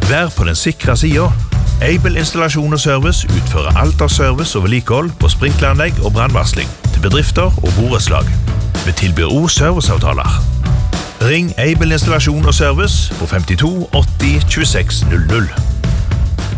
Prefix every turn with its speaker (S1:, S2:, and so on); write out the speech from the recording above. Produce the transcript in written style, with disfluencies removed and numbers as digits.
S1: Vær på den sikre siden. Aibel installasjon og service utfører alt av service og vedlikehold på sprinkleranlegg og brannvarsling til bedrifter og borettslag. Vi tilbyr også serviceavtaler. Ring Aibel installasjon og service på 52 80 26 00.